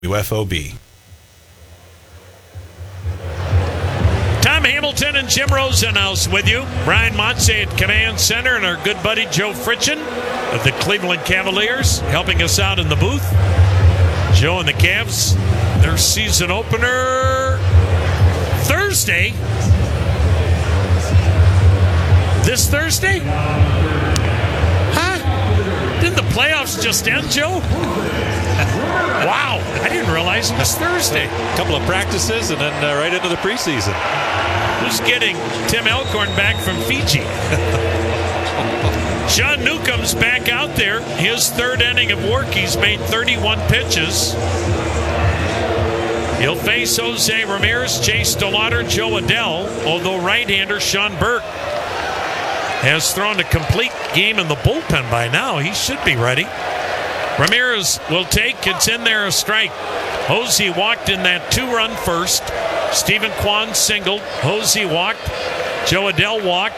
UFOB. Tom Hamilton and Jim Rosenhaus with you. Brian Motze at Command Center and our good buddy Joe Fritchen of the Cleveland Cavaliers helping us out in the booth. Joe and the Cavs, their season opener Thursday. This Thursday? Huh? Didn't the playoffs just end, Joe? Wow, I didn't realize it was Thursday. A couple of practices and then right into the preseason. Who's getting Tim Elkhorn back from Fiji? Sean Newcomb's back out there. His third inning of work. He's made 31 pitches. He'll face Jose Ramirez, Chase DeLauder, Joe Adell, although right-hander Sean Burke has thrown a complete game in the bullpen by now. He should be ready. Ramirez will take. It's in there, a strike. Hosey walked in that two-run first. Stephen Kwan singled. Hosey walked. Joe Adell walked.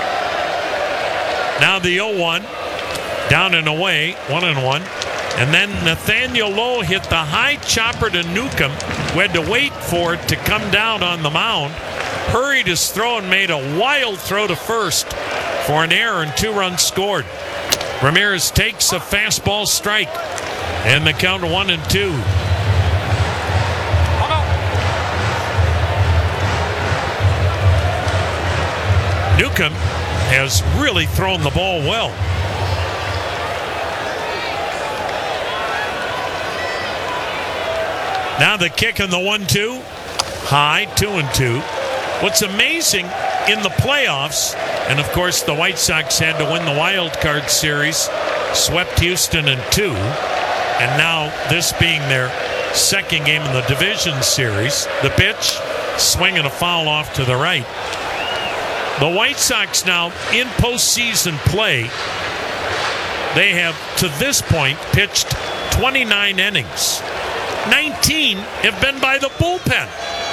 Now the 0-1. Down and away. 1-1. And then Nathaniel Lowe hit the high chopper to Newcomb, who had to wait for it to come down on the mound. Hurried his throw and made a wild throw to first for an error, and 2 runs scored. Ramirez takes a fastball strike, and the count 1-2. Newcomb has really thrown the ball well. Now the kick in the 1-2. High, 2-2. What's amazing in the playoffs, and of course the White Sox had to win the wild card series, swept Houston in 2, and now this being their second game in the division series, the pitch, swing and a foul off to the right. The White Sox now in postseason play, they have to this point pitched 29 innings. 19 have been by the bullpen.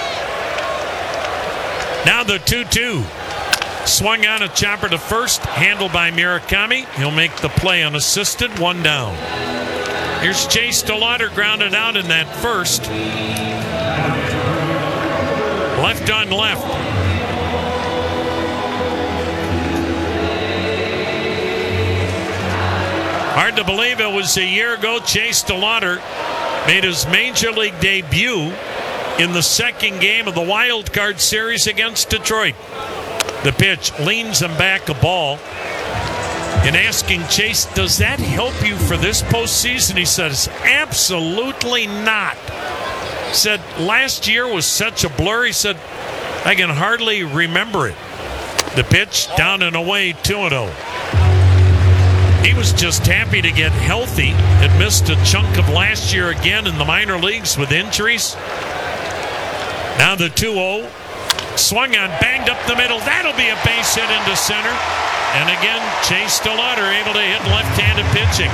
Now the 2-2. Swung on a chopper to first, handled by Murakami. He'll make the play unassisted, 1 down. Here's Chase DeLauder grounded out in that first. Left on left. Hard to believe it was a year ago. Chase DeLauder made his major league debut in the second game of the wild card series against Detroit. The pitch leans him back a ball. And asking Chase, does that help you for this postseason? He says, absolutely not. He said, last year was such a blur. He said, I can hardly remember it. The pitch down and away, 2-0. He was just happy to get healthy. Had missed a chunk of last year again in the minor leagues with injuries. Now the 2-0. Swung on, banged up the middle. That'll be a base hit into center. And again, Chase DeLauder able to hit left-handed pitching.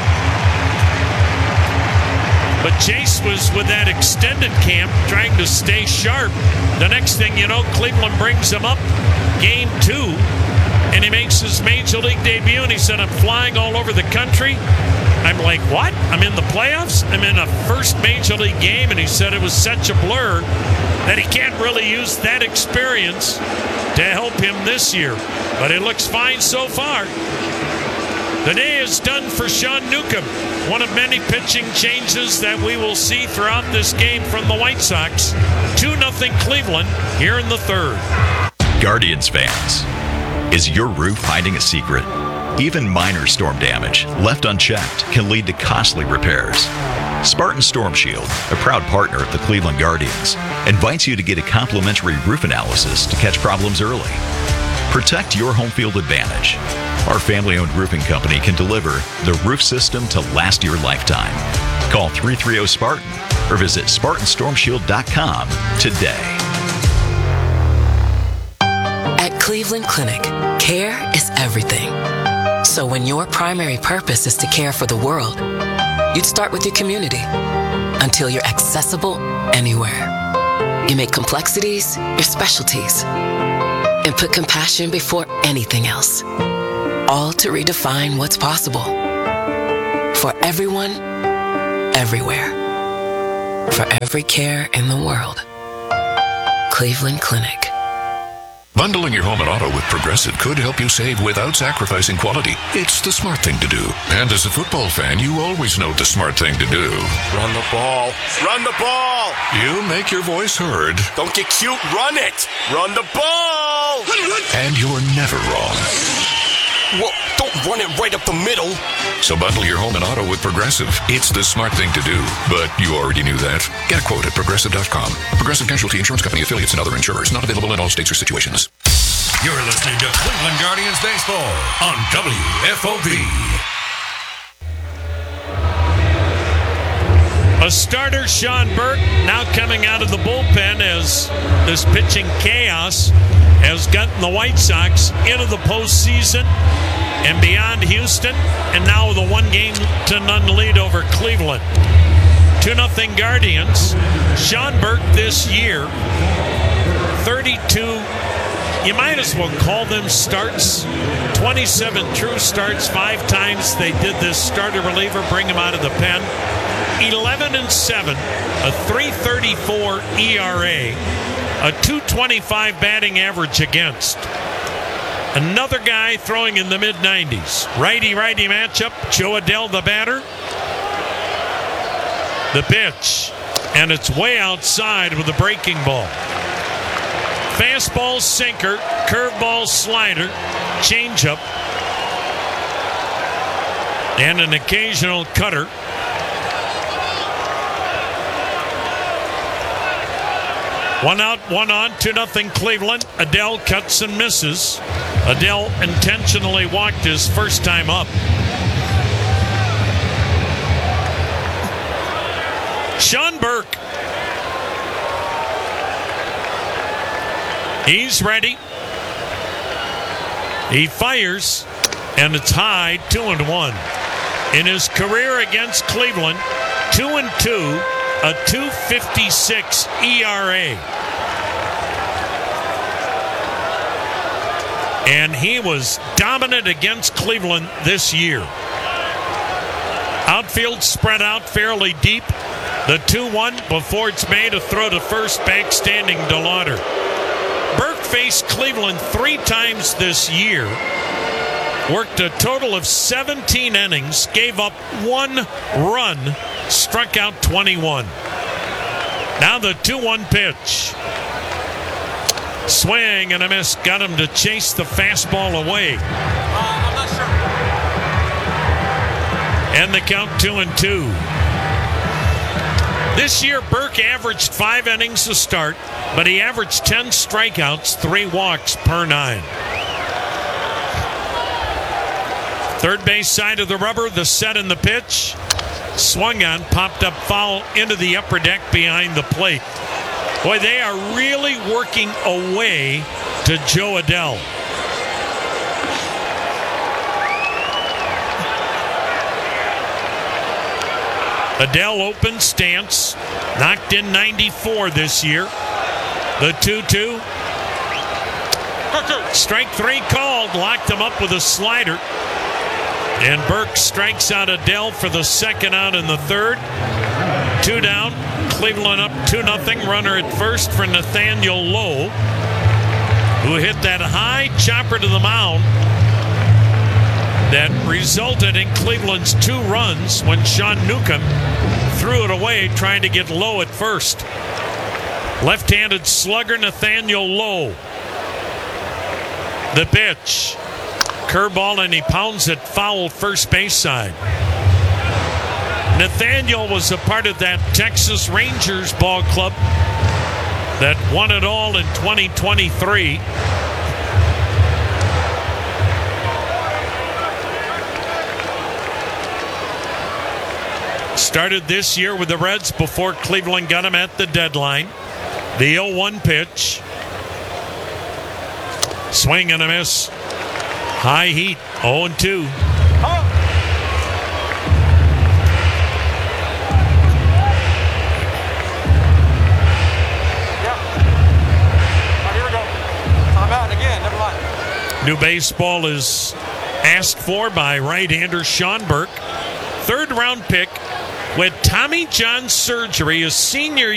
But Chase was with that extended camp trying to stay sharp. The next thing you know, Cleveland brings him up. Game 2. And he makes his major league debut. And he said, I'm flying all over the country. I'm like, what? I'm in the playoffs? I'm in a first major league game. And he said it was such a blur that he can't really use that experience to help him this year. But it looks fine so far. The day is done for Sean Newcomb. One of many pitching changes that we will see throughout this game from the White Sox. 2-0 Cleveland here in the third. Guardians fans, is your roof hiding a secret? Even minor storm damage left unchecked can lead to costly repairs. Spartan Storm Shield, a proud partner of the Cleveland Guardians, invites you to get a complimentary roof analysis to catch problems early. Protect your home field advantage. Our family-owned roofing company can deliver the roof system to last your lifetime. Call 330-SPARTAN or visit SpartanStormShield.com today. At Cleveland Clinic, care is everything. So when your primary purpose is to care for the world, you'd start with your community until you're accessible anywhere. You make complexities your specialties and put compassion before anything else, all to redefine what's possible for everyone, everywhere. For every care in the world. Cleveland Clinic. Bundling your home and auto with Progressive could help you save without sacrificing quality. It's the smart thing to do. And as a football fan, you always know the smart thing to do. Run the ball. Run the ball. You make your voice heard. Don't get cute. Run it. Run the ball. And you're never wrong. Well, don't run it right up the middle. So bundle your home and auto with Progressive. It's the smart thing to do. But you already knew that. Get a quote at Progressive.com. Progressive Casualty Insurance Company affiliates and other insurers. Not available in all states or situations. You're listening to Cleveland Guardians Baseball on WFOV. A starter, Sean Burke, now coming out of the bullpen as this pitching chaos has gotten the White Sox into the postseason and beyond Houston, and now with a 1-0 lead over Cleveland. 2-0 Guardians. Sean Burke this year, 32, you might as well call them starts. 27 true starts, 5 times they did this starter reliever, bring him out of the pen. 11-7, a 3.34 ERA, a 2.25 batting average against. Another guy throwing in the mid-90s. Righty-righty matchup. Joe Adell, the batter. The pitch, and it's way outside with a breaking ball. Fastball, sinker, curveball, slider, changeup, and an occasional cutter. One out, one on, 2-0 Cleveland. Adell cuts and misses. Adell intentionally walked his first time up. Sean Burke. He's ready. He fires, and it's high, 2-1. In his career against Cleveland, 2-2. A 2.56 ERA. And he was dominant against Cleveland this year. Outfield spread out fairly deep. The 2-1 before it's made a throw to first, back standing DeLauder. Burke faced Cleveland 3 times this year. Worked a total of 17 innings, gave up 1 run, struck out 21. Now the 2-1 pitch. Swing and a miss, got him to chase the fastball away. I'm not sure. And the count 2-2. This year, Burke averaged 5 innings to start, but he averaged 10 strikeouts, 3 walks per 9. Third base side of the rubber, the set and the pitch. Swung on, popped up foul into the upper deck behind the plate. Boy, they are really working away to Joe Adell. Adell open stance, knocked in 94 this year. The 2-2. Strike 3 called, locked him up with a slider. And Burke strikes out Adell for the second out in the third. 2 down. Cleveland up 2-0. Runner at first for Nathaniel Lowe, who hit that high chopper to the mound that resulted in Cleveland's 2 runs when Sean Newcomb threw it away trying to get Lowe at first. Left-handed slugger Nathaniel Lowe. The pitch. Curveball, and he pounds it foul first base side. Nathaniel was a part of that Texas Rangers ball club that won it all in 2023. Started this year with the Reds before Cleveland got him at the deadline. The 0-1 pitch. Swing and a miss. High heat, 0-2. New baseball is asked for by right-hander Sean Burke. 3rd round pick with Tommy John surgery his senior